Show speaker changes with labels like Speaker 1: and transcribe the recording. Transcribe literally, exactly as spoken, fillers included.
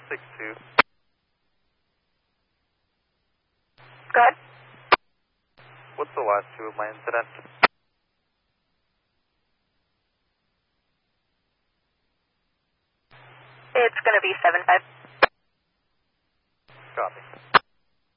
Speaker 1: six two.
Speaker 2: Go ahead.
Speaker 1: What's the last two of my incident?
Speaker 2: It's going to be seven five.
Speaker 1: Copy.